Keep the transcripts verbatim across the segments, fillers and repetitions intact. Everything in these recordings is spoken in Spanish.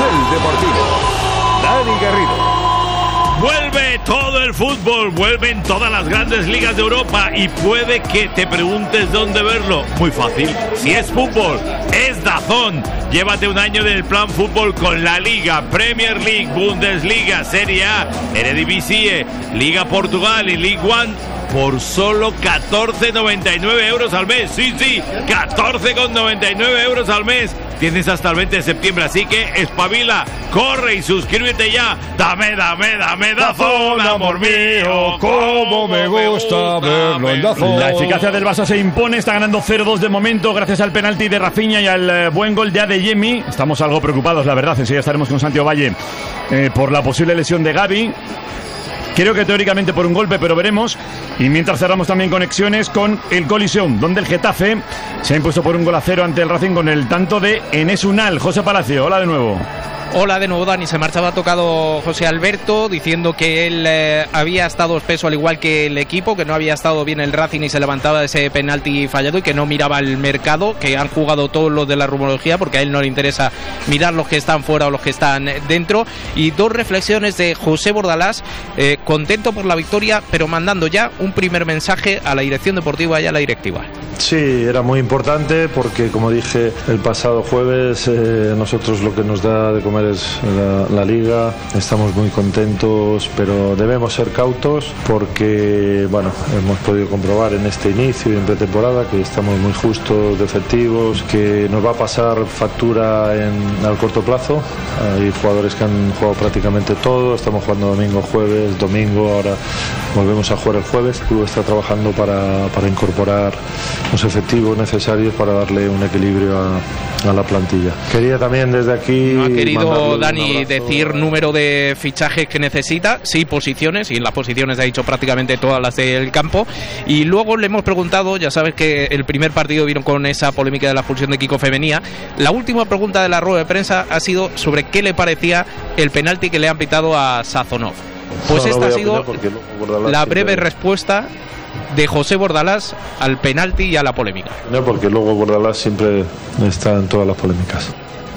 Carrusel Deportivo. Dani Garrido. Vuelve todo el fútbol, vuelven todas las grandes ligas de Europa y puede que te preguntes dónde verlo. Muy fácil, si es fútbol, es DAZN. Llévate un año del plan fútbol con la Liga, Premier League, Bundesliga, Serie A, Eredivisie, Liga Portugal y League One por solo catorce con noventa y nueve euros al mes. Sí, sí, catorce con noventa y nueve euros al mes. Tienes hasta el veinte de septiembre, así que espabila, corre y suscríbete ya. Dame, dame, dame DAZN, amor mío, cómo me gusta verlo en DAZN. La eficacia del Barça se impone, está ganando cero dos de momento gracias al penalti de Rafinha y al eh, buen gol de Adeyemi. Estamos algo preocupados, la verdad, enseguida estaremos con Santiago Valle eh, por la posible lesión de Gavi. Creo que teóricamente por un golpe, pero veremos. Y mientras cerramos también conexiones con el Coliseum, donde el Getafe se ha impuesto por un gol a cero ante el Racing con el tanto de Enes Unal. José Palacio, hola de nuevo. Hola de nuevo, Dani. Se marchaba tocado José Alberto diciendo que él eh, había estado espeso al igual que el equipo, que no había estado bien el Racing y se levantaba de ese penalti fallado y que no miraba el mercado, que han jugado todos los de la rumorología porque a él no le interesa mirar los que están fuera o los que están dentro. Y dos reflexiones de José Bordalás, eh, contento por la victoria, pero mandando ya un primer mensaje a la dirección deportiva y a la directiva. Sí, era muy importante porque, como dije el pasado jueves, eh, nosotros lo que nos da de comer es la, la Liga. Estamos muy contentos, pero debemos ser cautos porque, bueno, hemos podido comprobar en este inicio y en pretemporada que estamos muy justos de efectivos, que nos va a pasar factura en, al corto plazo. Hay jugadores que han jugado prácticamente todo, estamos jugando domingo, jueves, domingo, ahora volvemos a jugar el jueves. El club está trabajando para, para incorporar los efectivos necesarios para darle un equilibrio a, a la plantilla. Quería también desde aquí... No ha querido Dani decir número de fichajes que necesita, sí posiciones, y en las posiciones ha dicho prácticamente todas las del campo. Y luego le hemos preguntado, ya sabes que el primer partido vino con esa polémica de la expulsión de Kiko Femenía. La última pregunta de la rueda de prensa ha sido sobre qué le parecía el penalti que le han pitado a Sazonov. Pues no, esta no ha sido la breve siempre... respuesta de José Bordalás al penalti y a la polémica. No, porque luego Bordalás siempre está en todas las polémicas.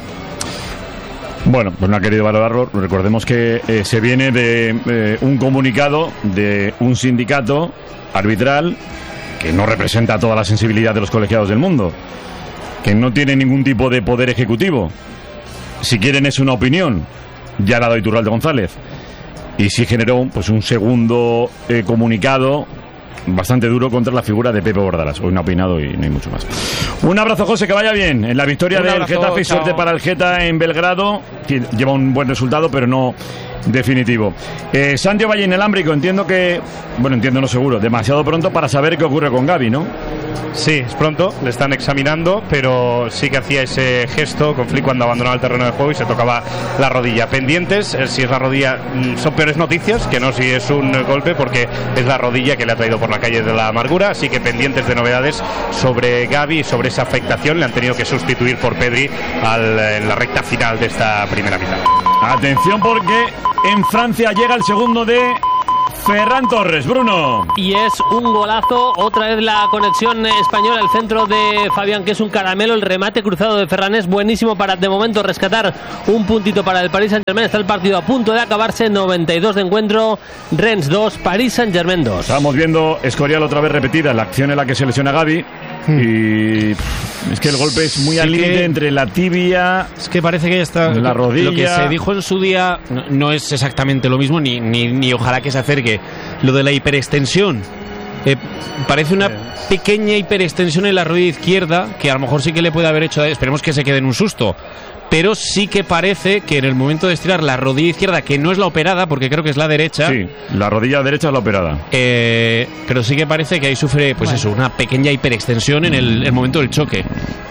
Bueno, pues no ha querido valorarlo. Recordemos que eh, se viene de eh, un comunicado de un sindicato arbitral que no representa toda la sensibilidad de los colegiados del mundo, que no tiene ningún tipo de poder ejecutivo. Si quieren es una opinión, ya la ha dado Iturralde González. Y sí generó pues un segundo eh, comunicado bastante duro contra la figura de Pepe Bordalás. Hoy no ha opinado y no hay mucho más. Un abrazo, José, que vaya bien en la victoria del Getafe y suerte para el Geta en Belgrado, que lleva un buen resultado pero no definitivo. eh, Santiago Valle en el Ámbrico, entiendo que, bueno, entiendo no seguro, demasiado pronto para saber qué ocurre con Gavi, ¿no? Sí, es pronto, le están examinando, pero sí que hacía ese gesto con Flick cuando abandonaba el terreno de juego y se tocaba la rodilla. Pendientes, si es la rodilla, son peores noticias que no si es un golpe, porque es la rodilla que le ha traído por la calle de la amargura, así que pendientes de novedades sobre Gavi y sobre esa afectación. Le han tenido que sustituir por Pedri al, en la recta final de esta primera mitad. Atención porque en Francia llega el segundo de Ferran Torres, Bruno. Y es un golazo, otra vez la conexión española, el centro de Fabián, que es un caramelo, el remate cruzado de Ferran es buenísimo para de momento rescatar un puntito para el Paris Saint-Germain. Está el partido a punto de acabarse, noventa y dos de encuentro, Rennes dos, Paris Saint-Germain dos. Estamos viendo Escorial otra vez repetida, la acción en la que se lesiona Gavi. Y es que el golpe es muy sí al límite entre la tibia, es que parece que ya está la rodilla. Lo que se dijo en su día no, no es exactamente lo mismo, ni, ni, ni ojalá que se acerque. Lo de la hiperextensión, eh, parece una pequeña hiperextensión en la rodilla izquierda, que a lo mejor sí que le puede haber hecho, esperemos que se quede en un susto, pero sí que parece que en el momento de estirar la rodilla izquierda, que no es la operada, porque creo que es la derecha. Sí, la rodilla derecha es la operada. Eh, pero sí que parece que ahí sufre, pues bueno, eso, una pequeña hiperextensión en el, el momento del choque.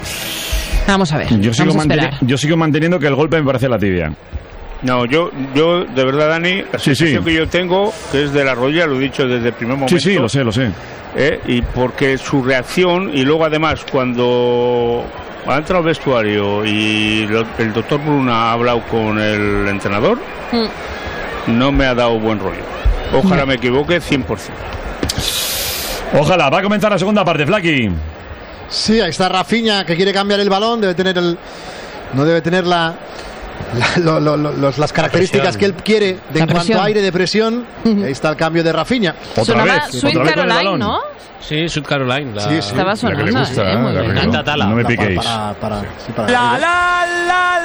Vamos a ver. Yo sigo, manteni- yo sigo manteniendo que el golpe me parece la tibia. No, yo, yo de verdad, Dani, la sí, sensación sí. que yo tengo, que es de la rodilla, lo he dicho desde el primer momento. Sí, sí, lo sé, lo sé. Eh, y porque su reacción, y luego además cuando ha entrado al vestuario y lo, el doctor Bruna ha hablado con el entrenador, mm. no me ha dado buen rollo. Ojalá me equivoque cien por ciento. Ojalá. Va a comenzar la segunda parte, Flaky. Sí, ahí está Rafinha, que quiere cambiar el balón, debe tener el... no debe tener la... la, lo, lo, lo, los, las características que él quiere de en cuanto a aire de presión. Ahí está el cambio de Rafinha. Otra Sonaba vez, Sweet otra Caroline, vez ¿no? Sí, Sweet Caroline. La... Sí, sí. Estaba sonando. La que le gusta, eh, muy bien. Me encanta Tala. No me piquéis. Para, para, sí, para la, la, la,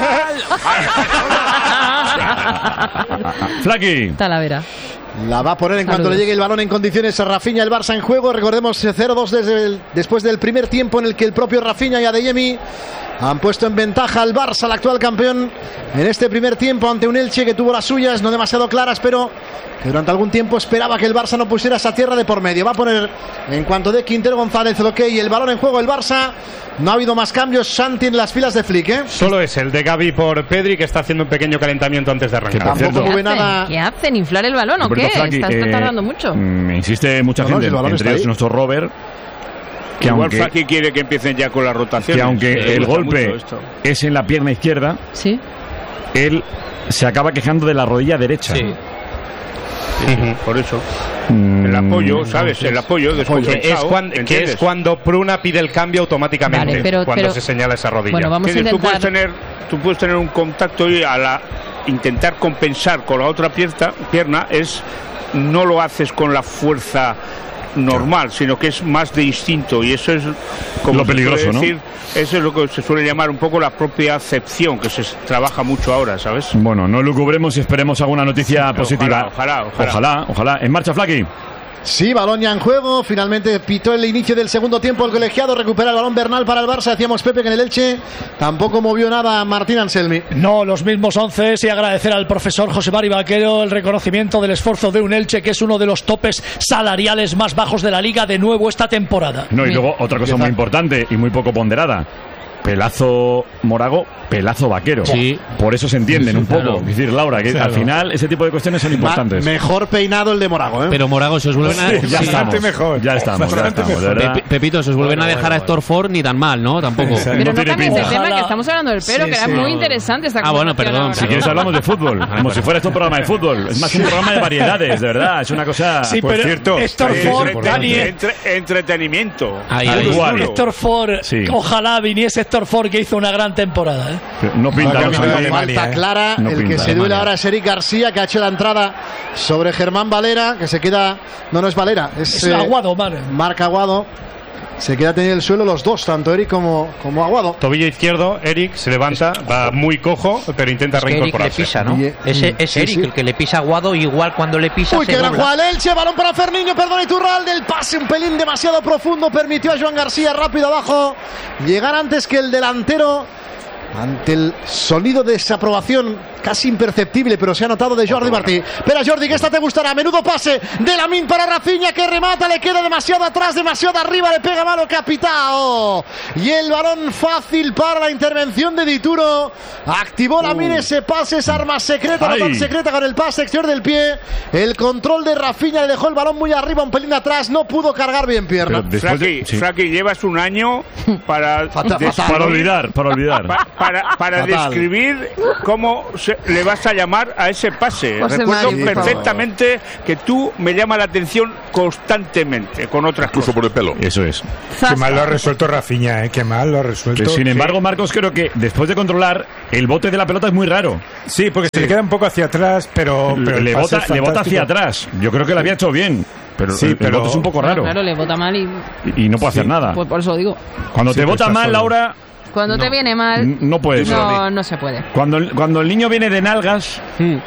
la, la. Flaki. Talavera. La va a poner en Saludos. cuanto le llegue el balón en condiciones a Rafinha, el Barça en juego. Recordemos cero dos desde el, después del primer tiempo en el que el propio Rafinha y Adeyemi han puesto en ventaja al Barça, el actual campeón, en este primer tiempo ante un Elche que tuvo las suyas, no demasiado claras, pero que durante algún tiempo esperaba que el Barça no pusiera esa tierra de por medio. Va a poner en cuanto de Quintero González el ok y el balón en juego el Barça. No ha habido más cambios, Santi, en las filas de Flick, ¿eh? Solo es el de Gavi por Pedri, que está haciendo un pequeño calentamiento antes de arrancar. Tampoco ¿Qué, nada... hacen? ¿Qué hacen? ¿Inflar el balón o qué? Flaki, está, está eh, tardando mucho. Me insiste mucha no, gente, no, entre ellos nuestro Robert, que igual aunque, Flaki quiere que empiecen ya con las rotaciones. que aunque Sí, el gusta golpe mucho esto. es en la pierna izquierda, Sí. él se acaba quejando de la rodilla derecha. Sí. Sí, sí, por eso. Mm, El apoyo, ¿sabes? El apoyo Que es, descompensado, cuando, que ¿entiendes? es cuando Pruna pide el cambio automáticamente, Vale, pero- cuando pero- se señala esa rodilla. Bueno, vamos a Que tú puedes intentar. tener, tú puedes tener un contacto y a la intentar compensar con la otra pierna, pierna es no lo haces con la fuerza normal, sino que es más de instinto, y eso es como Lo se peligroso, suele ¿no? decir, eso es lo que se suele llamar un poco la propia acepción, que se trabaja mucho ahora, ¿sabes? Bueno, no lucubremos y esperemos alguna noticia Sí, positiva. ojalá, ojalá, ojalá, ojalá. En marcha, Flaki. Sí, balón ya en juego. Finalmente pitó el inicio del segundo tiempo el colegiado. Recupera el balón Bernal para el Barça. Decíamos Pepe que en el Elche tampoco movió nada Martín Anselmi. No, los mismos once. Y agradecer al profesor José Mari Vaquero el reconocimiento del esfuerzo de un Elche que es uno de los topes salariales más bajos de la liga de nuevo esta temporada. No, y luego otra cosa muy importante y muy poco ponderada. Pelazo Morago, pelazo Vaquero. Sí. Por eso se entienden un poco. Claro. Es decir, Laura, que Claro. al final ese tipo de cuestiones son importantes. Ma- mejor peinado el de Morago, ¿eh? Pero Morago, se os vuelven a... ya sí. estamos, mejor. ya estamos, ya Bastante estamos, de mejor. verdad. Pe- Pepito, se os vuelven a dejar a Héctor Ford ni tan mal, ¿no? Tampoco. Pero no, tiene cambies de pinta. tema, Ojalá. que estamos hablando del pelo, Sí, que era sí. muy interesante esta Ah, bueno, conversación perdón, ahora. Si quieres hablamos de fútbol, como si fuera esto un programa de fútbol. Es más un programa de variedades, de verdad. Es una cosa... Sí, por pero cierto, Héctor sí, Ford, sí, Dani, Entre- entretenimiento. Ahí, Al ahí. igual. Héctor Ford, Sí. ojalá viniese Héctor Ford, que hizo una gran temporada, ¿eh? No pinta, no No, pinta. no, Falta clara. No el que pinta. se duele Alemania. ahora es Eric García, que ha hecho la entrada sobre Germán Valera, que se queda... No, no es Valera, es... Es eh, Aguado, madre. Marc Aguado. Se queda teniendo el suelo los dos, tanto Eric como, como Aguado. Tobillo izquierdo, Eric se levanta, va muy cojo, pero intenta Es que Eric le reincorporarse. pisa, ¿no? Y- Ese, es sí, Eric sí. el que le pisa a Guado, igual cuando le pisa Uy, se qué gran dobla. jugada el Elche, balón para Ferniño, perdón, Iturralde, el pase un pelín demasiado profundo, permitió a Joan García rápido abajo llegar antes que el delantero. Ante el sonido de desaprobación casi imperceptible, pero se ha notado de Jordi Martí. Espera, Jordi, que esta te gustará. Menudo pase de Lamine para Rafinha, que remata, le queda demasiado atrás, demasiado arriba, le pega mano Capitao. Y el balón fácil para la intervención de Dituro. Activó Lamine ese pase, esa arma secreta, no Ay. tan secreta con el pase exterior del pie. El control de Rafinha le dejó el balón muy arriba, un pelín atrás, no pudo cargar bien pierna. Pero después de- Fraki, sí. Fraki, llevas un año para Fatal, describir- fatal. Para olvidar, para olvidar. pa- para, para Fatal. describir cómo se- le vas a llamar a ese pase. José Recuerdo Mari, por favor. perfectamente que tú me llamas la atención constantemente con otras Incluso cosas. por el pelo. Eso es. Qué mal lo ha resuelto Rafinha, ¿eh? Qué mal lo ha resuelto. Pero, sin embargo, Marcos, creo que después de controlar, el bote de la pelota es muy raro. Sí, porque se le queda un poco hacia atrás, pero, pero el le, pase bota, es le bota hacia fantástico. atrás. Yo creo que lo había hecho bien. Pero, Sí, el, el pero- bote es un poco raro. Claro, le bota mal y Y, y no puede hacer Sí. nada. pues por eso lo digo. Cuando Sí, te pero bota está mal, solo. Laura, Cuando te viene mal, n- no puedes. no, no se puede. Cuando, el- cuando el niño viene de nalgas,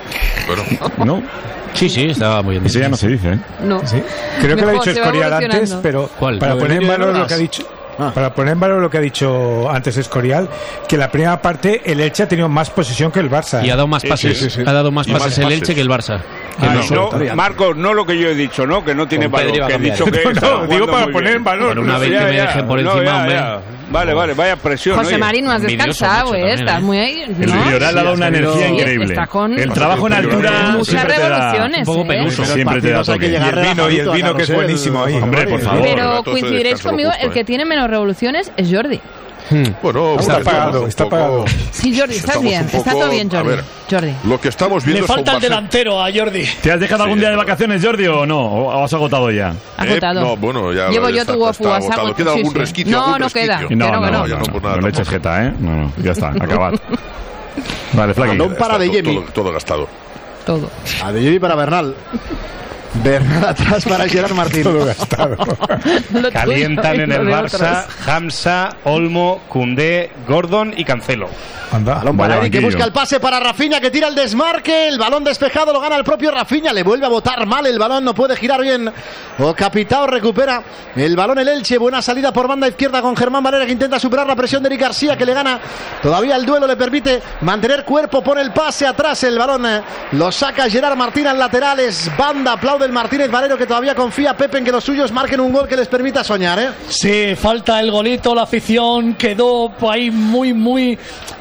¿no? Sí, sí, estaba muy bien. Eso ya no se dice, ¿eh? No. Sí. Creo que lo ha Mejor, dicho se va Escorial antes, evolucionando. pero ¿Cuál? para ¿Lo del poner en niño de valor lo Navas? que ha dicho. Ah. Para poner en valor lo que ha dicho antes Escorial, que la primera parte el Elche ha tenido más posesión que el Barça. Y ha dado más Sí, pases, sí, sí. ha dado más Y más pases el pases. Elche que el Barça. Que Ah, no. no, Marcos, no lo que yo he dicho, ¿no? Que no tiene Con Pedri valor. va a Que he cambiar. dicho que No, estaba no, digo jugando para muy poner bien. en valor. Pero una vez Ya, que me ya. dejen por No, encima, ya, hombre. ya. Vale, vale, vaya presión. José oye. Marín, no has Envidioso descansado, mucho ¿eh? también, Estás ¿eh? muy ahí. El ¿no? Rivioral ha dado una Sí, energía sí, increíble. está con El trabajo en altura muchas siempre te da, revoluciones, un poco ¿eh? peluso. Pero siempre te da partidos hay que toque. llegar Y el vino, y el relajadito a vino que es Carrusel, buenísimo ahí. Hombre, por favor. Pero Renato se coincidiréis descansa lo conmigo, justo, el que ¿eh? tiene menos revoluciones es Jordi. Bueno, Está porque apagado, estamos un está poco- apagado. Sí, Jordi, estás Estamos bien. un Está poco- todo bien, a Jordi. ver. Jordi. Lo que estamos viendo Le son falta el bases- delantero a Jordi. ¿Te has dejado algún Sí, día de no. vacaciones, Jordi, o no? ¿O has agotado ya? Agotado. Eh, no, bueno, ya Llevo ya yo está- tu está guapo, agotado. saco- ¿Queda sí, algún sí. resquicio? No, algún no queda. resquicio? Que no, que no. ya no, pues nada, no le eches tampoco. jeta, ¿eh? No, no, ya está, acabad. Vale, Flaqui. Balón para Está De to- Jemi. Todo, todo gastado. Todo. A De Jemi para Bernal. Bernal atrás para Gerard Martín. Todo gastado. Lo Calientan tuyo en y el lo de Barça otros. Hamza, Olmo, Koundé, Gordon y Cancelo. Anda. Balón Vaya para Eric, que banquillo. busca el pase para Rafinha, que tira el desmarque. El balón despejado lo gana el propio Rafinha. Le vuelve a botar mal el balón, no puede girar bien. O Capitao recupera el balón el Elche. Buena salida por banda izquierda con Germán Valera, que intenta superar la presión de Eric García, que le gana. Todavía el duelo le permite mantener cuerpo. Pone el pase atrás. El balón eh, lo saca Gerard Martín al lateral. Es banda. Aplaude el Martínez Valero, que todavía confía Pepe en que los suyos marquen un gol que les permita soñar, ¿eh? Sí, falta el golito, la afición quedó ahí muy, muy,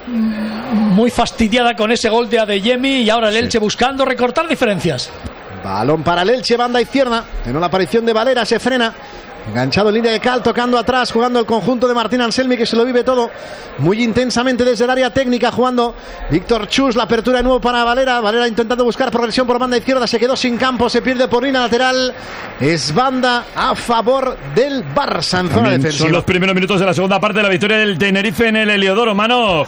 muy fastidiada con ese gol de Adeyemi y ahora el Elche buscando recortar diferencias. Balón para el Elche, banda izquierda. En una aparición de Valera se frena. Enganchado en línea de cal, tocando atrás, jugando el conjunto de Martín Anselmi, que se lo vive todo muy intensamente desde el área técnica, jugando Víctor Chus, la apertura de nuevo para Valera. Valera intentando buscar progresión por banda izquierda, se quedó sin campo, se pierde por línea lateral. Es banda a favor del Barça en zona También defensiva. son los primeros minutos de la segunda parte de la victoria del Tenerife en el Heliodoro, mano.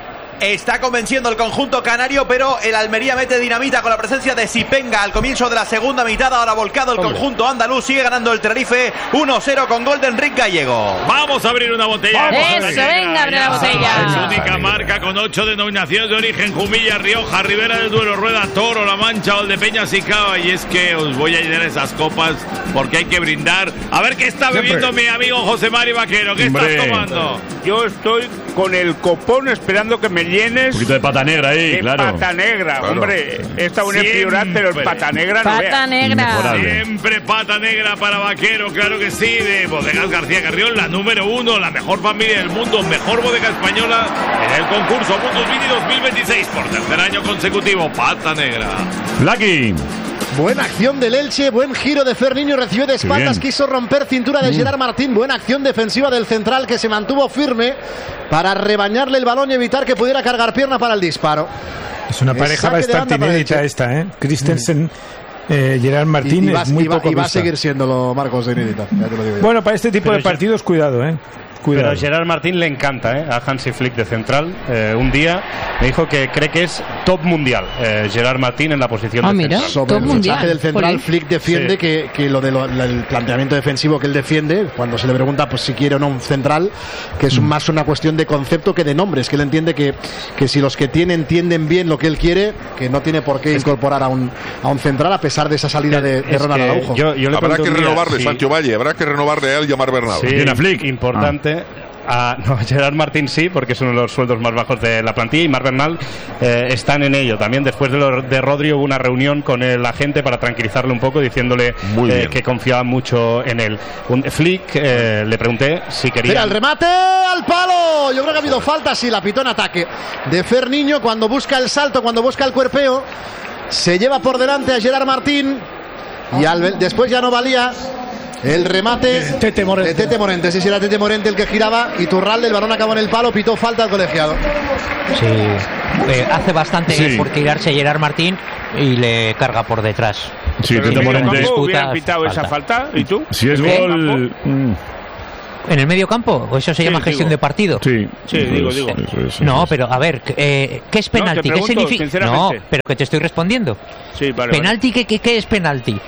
Está convenciendo el conjunto canario, pero el Almería mete dinamita con la presencia de Sipenga al comienzo de la segunda mitad. Ahora volcado el Hombre. conjunto andaluz, sigue ganando el Tenerife uno cero con gol de Enrique Gallego. Vamos a abrir una botella. Vamos a Eso, abrir. venga, abre la Es botella. única marca con ocho denominaciones de origen: Jumilla, Rioja, Ribera del Duero, Rueda, Toro, La Mancha, Valdepeñas y Cava. Y es que os voy a llenar esas copas porque hay que brindar. A ver qué está bebiendo mi amigo José Mari Vaquero. ¿Qué Hombre. estás tomando? Yo estoy con el copón esperando que me llenes. Un poquito de pata negra ahí, de claro. pata negra, Claro. hombre. Está un Siempre. figurar, pero el pata negra no Pata veas. negra. Siempre pata negra para Vaquero, claro que sí, de Bodegas García Carrión, la número uno, la mejor familia del mundo, mejor bodega española en el concurso Mundus Vini dos mil veintiséis por tercer año consecutivo. Pata negra. Lucky. Buena acción del Elche, buen giro de Ferniño, recibió de espaldas, bien. quiso romper cintura de Mm. Gerard Martín. Buena acción defensiva del central, que se mantuvo firme para rebañarle el balón y evitar que pudiera cargar pierna para el disparo. Es una Es pareja saque de bastante banda para el inédita Elche. esta, ¿eh? Christensen, eh, Gerard Martín y, y va, es muy y va- poco y va a vista. seguir siéndolo, Marcos, de inédita. Ya te lo digo yo. Bueno, para este tipo Pero de ya- partidos, cuidado, ¿eh? Cuidado. Pero Gerard Martín le encanta ¿eh? a Hansi Flick de central. Eh, un día me dijo que cree que es top mundial eh, Gerard Martín en la posición Ah, de mira. central. Sobre Top el mundial. fichaje del central, Jolín. Flick defiende Sí. que, que lo del planteamiento defensivo que él defiende, cuando se le pregunta pues si quiere o no un central, que es más una cuestión de concepto que de nombres, que él entiende que, que si los que tiene entienden bien lo que él quiere, que no tiene por qué incorporar a un, a un central a pesar de esa salida de, de Es Ronald que Araujo. yo- yo le Habrá pregunto que un día renovarle, si- Sancho Valle, habrá que renovarle a él y a Mar Bernal. Sí, Bien a Flick. importante. A, no, Gerard Martín sí, porque es uno de los sueldos más bajos de la plantilla, y Mar Bernal eh, están en ello también. Después de, lo, de Rodri hubo una reunión con el agente para tranquilizarle un poco, diciéndole Muy eh, bien. que confiaba mucho en él. Un, Flick eh, le pregunté si quería... Mira el remate al palo. Yo creo que ha habido falta, sí, la pitó en ataque de Ferniño cuando busca el salto, cuando busca el cuerpeo. Se lleva por delante a Gerard Martín y al, después ya no valía el remate Tete Morente. de Tete Morente. Sí, sí, era Tete Morente el que giraba y Turralde, el balón acabó en el palo, pitó falta al colegiado. Sí, eh, hace bastante Sí. por tirarse Gerard Martín y le carga por detrás. Sí, Pero Tete en medio Morente. campo hubieran Disputa, pitado esa falta. ¿Y tú? Si es ¿Eh? gol. mm, ¿En el medio campo? ¿O eso se Sí, llama digo. gestión de partido? Sí, Sí, digo, Eso es, digo. eso es, eso No, es. pero a ver, eh, ¿qué es No, te penalti? ¿Qué pregunto, significa? No, sinceramente. pero que te estoy respondiendo. Sí, vale. ¿Penalti qué, qué, qué es penalti?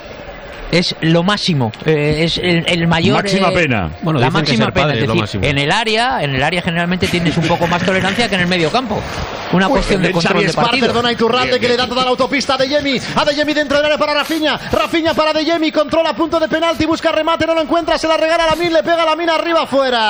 Es lo máximo, eh, es el, el mayor. Máxima eh, pena. Bueno, la dicen que máxima ser pena. padre Es es lo decir, máximo. en el área, en el área generalmente tienes un poco más tolerancia que en el medio campo. Una Uy, cuestión de el control Xavi de Espar, partido. perdona, Iturralde, que le da toda la autopista a De Jemi. A De Jemi dentro del área para Rafinha. Rafinha para De Jemi, controla punto de penalti, busca remate, no lo encuentra, se la regala a Lamin, le pega a Lamin arriba,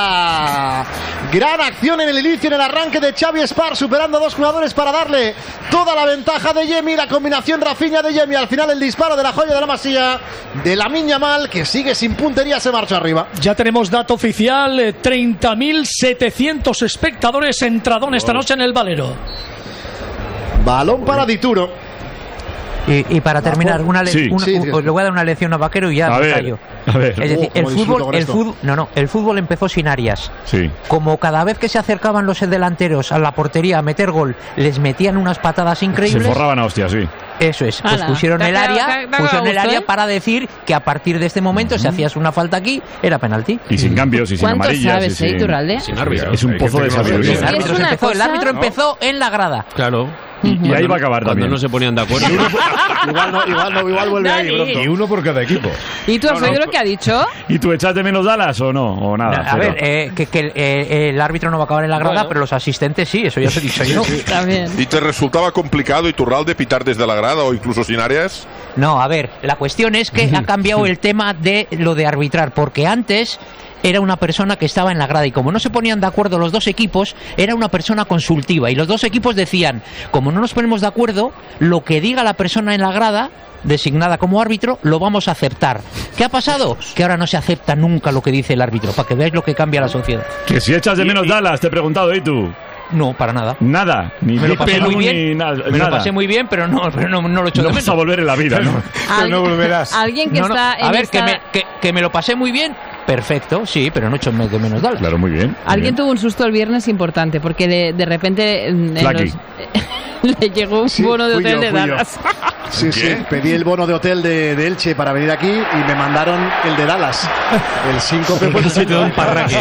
fuera. Gran acción en el inicio, en el arranque de Xavi Espar, superando a dos jugadores para darle toda la ventaja a De Jemi. La combinación Rafinha-De Jemi, al final el disparo de la joya de la Masía, de Lamine Yamal, que sigue sin puntería, se marcha arriba. Ya tenemos dato oficial, eh, treinta mil setecientos espectadores entradón esta noche en el Valero. Balón para Dituro. Y, y para terminar, una le- Sí. una- Sí, un- sí. os le voy a dar una lección a Vaquero y ya A me ver, callo. A ver. Es decir, Oh, el cómo disfruto fútbol, con el esto. fútbol, no, no, el fútbol empezó sin Arias. Sí. Como cada vez que se acercaban los delanteros a la portería a meter gol, les metían unas patadas Se increíbles. forraban a hostias, sí. Eso es, pues Ala, pusieron te ha el quedado- área, te ha- te ha pusieron quedado el gusto, área ¿eh? para decir que a partir de este momento, si hacías una falta aquí, era penalti. Y sin cambios y sin ¿Cuánto amarillas. sabes, y sin... eh, Iturralde? Sin árbitro. Es un Hay pozo de gente que no lo sabiduría. El Es árbitro, una empezó, el cosa- árbitro empezó en la grada. Claro. Y ahí va a acabar Cuando también. no se ponían de acuerdo. Igual no, igual no, igual vuelve ahí Dani. pronto. Y uno por cada equipo. ¿Y tú has oído lo que ha dicho? ¿Y tú echas de menos Dallas o no? O nada. A pero- ver, eh, que, que el, eh, el árbitro no va a acabar en la grada, Bueno. pero los asistentes sí, eso ya os he dicho yo. Está bien. ¿Y te resultaba complicado, Iturralde, pitar desde la grada o incluso sin áreas? No, a ver, la cuestión es que ha cambiado el tema de lo de arbitrar, porque antes era una persona que estaba en la grada y como no se ponían de acuerdo los dos equipos, era una persona consultiva y los dos equipos decían, como no nos ponemos de acuerdo, lo que diga la persona en la grada designada como árbitro, lo vamos a aceptar. ¿Qué ha pasado? Que ahora no se acepta nunca lo que dice el árbitro, para que veáis lo que cambia la sociedad. Que si echas de menos Dallas, te he preguntado, ¿y tú? No, para nada. Nada, ni Me lo pasé Pelú, muy bien, ni nada. me nada. lo pasé muy bien, pero no, pero no, no lo echo No de vas menos. a volver en la vida, ¿no? Al- no volverás. Alguien que No, no, está en a ver, esta- que, me, que, que me lo pasé muy bien, perfecto, sí, pero no echo de menos Dallas. Claro, muy bien. muy Alguien bien. tuvo un susto el viernes importante porque de, de repente en- en Flaky. los- le llegó un Sí, bono de fui hotel yo, de fui yo. Dallas. Sí, sí, pedí el bono de hotel de, de Elche para venir aquí y me mandaron el de Dallas. El síncope fue Casi te da un parraque.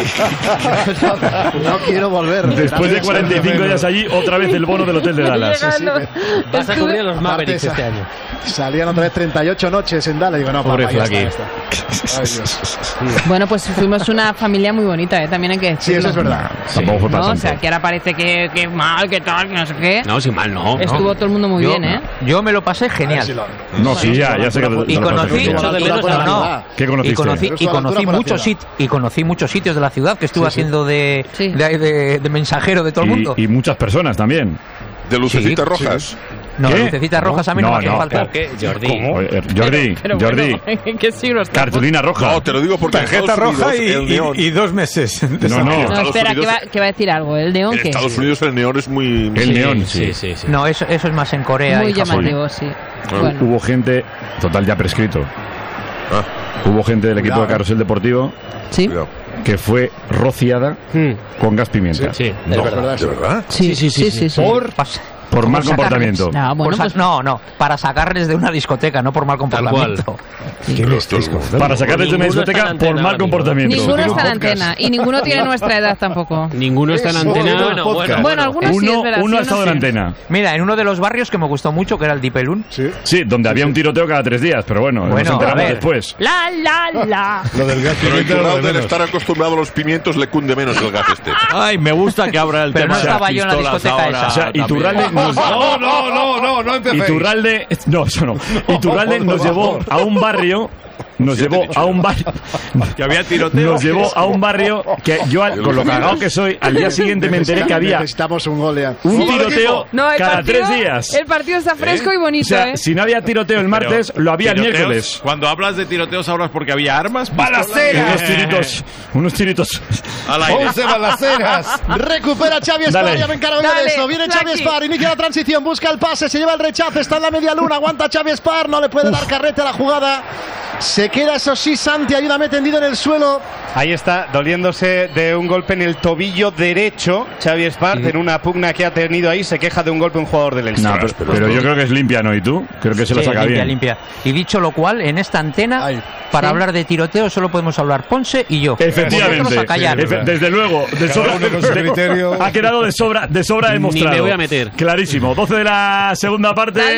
no, no quiero volver. Después de cuarenta y cinco días allí, otra vez el bono del hotel de Dallas. Llegando. Vas a Estuve- cubrir a los Mavericks Aparte, este año. Salían otra vez treinta y ocho noches en Dallas. Digo, no, Pobre papá, ya está, Flaky. ya está. Ay, Dios. Bueno, pues fuimos una familia muy bonita, ¿eh? También hay que Sí, decirlo. eso es verdad. Tampoco fue No, para o sea, tanto. que ahora parece que, que mal, que tal, que no sé qué. No, sin mal, no. Estuvo todo el mundo muy yo, bien, ¿eh? yo me lo pasé genial. No, sí, ya, ya sé que te- Y te lo pasas conocí, bien. Mucho de menos no, a la no. ciudad. ¿Qué y conociste? conocí, Pero y eso a la conocí altura por la muchos ciudad. sit- y conocí muchos sitios de la ciudad que estuve Sí, sí. haciendo de, Sí. de, de- de mensajero de todo el mundo. Y, y muchas personas también. De lucecitas Sí, rojas. No, ¿Qué? lucecitas rojas a mí no, No, me hacen no, falta. ¿qué? Jordi. ¿Cómo? Eh, Jordi, Pero Jordi, bueno, ¿en qué siglo estamos? cartulina roja. No, te lo digo porque en Tarjeta Estados roja Unidos y, el y- neón. y dos meses. de No, sanción. no. No, Estados espera, que Unidos- va, que va a decir algo. ¿El neón En qué? Estados Unidos el neón es muy... El neón, sí. Sí, sí, sí. No, eso, eso es más en Corea Muy y Japón. llamativo, sí. Claro. Bueno, Hubo gente, total ya prescrito, Ah, hubo gente del equipo Cuidado, de Carrusel Deportivo sí. cuidado. que fue rociada con gas pimienta. Sí. No, verdad, ¿de verdad? Sí, sí, sí. sí, sí. Por, pas- Por mal sacarles- comportamiento. No, bueno, por sa- pues no, no, para sacarles de una discoteca, no por mal comportamiento. ¿Qué me estáis contando? Para sacarles de una Ninguno está discoteca en por antena mal ahora mismo. comportamiento. ninguno está en podcast. antena y ninguno tiene nuestra edad tampoco. Ninguno está en Eso, antena. bueno, bueno. Bueno, algunos sí, Uno, es verdad. uno sí, ha estado en sí. antena. Mira, en uno de los barrios que me gustó mucho, que era el Dipelún. Sí. Sí, donde había un tiroteo cada tres días, pero bueno, Bueno, nos enteramos a ver. después. La, la, la. Lo del gas Pero a pimienta era lo de Iturralde, al menos. estar acostumbrado a los pimientos, le cunde menos el gas este. Ay, me gusta que abra el Pero tema no de las estaba yo en la pistolas discoteca ahora esa. O sea, también. Iturralde nos... No, no, no, no, no empecéis. Iturralde... No, eso no. Iturralde nos llevó a un barrio... Nos Sí, te he llevó dicho. a un barrio... Que había tiroteo. Nos llevó a un barrio que yo, al- con lo cagado que soy, al día siguiente me enteré que había Necesitamos un gol ya. un tiroteo No, el cada partido, tres días. El partido está fresco y O bonito, sea, ¿eh? si no había tiroteo el martes, lo había el Tiroteos, miércoles. Cuando hablas de tiroteos, hablas porque había armas. ¡Balacera! Unos tiritos, unos tiritos. Al aire. once balaceras. Recupera Xavi Espar, Dale. ya me encargo yo Dale, de eso. Viene Xavi Flaky. Espar, inicia la transición, busca el pase, se lleva el rechazo, está en la media luna, aguanta Xavi Espar, no le puede dar carrete a la jugada. Se queda, eso sí, Santi, ayúdame, tendido en el suelo. Ahí está, doliéndose de un golpe en el tobillo derecho. Xavi Espart, en una pugna que ha tenido ahí, se queja de un golpe un jugador del Elche. No, pero, pero yo creo que es limpia, ¿no? ¿Y tú? Creo que se la Sí, saca limpia, bien. limpia. Y dicho lo cual, en esta antena, para Sí. hablar de tiroteo, solo podemos hablar Ponce y yo. Efectivamente. Vosotros a callar. Efe- desde luego, de Cada sobra, uno con su de- criterio. ha quedado de sobra, de sobra Ni demostrado. me voy a meter. Clarísimo. doce de la segunda parte.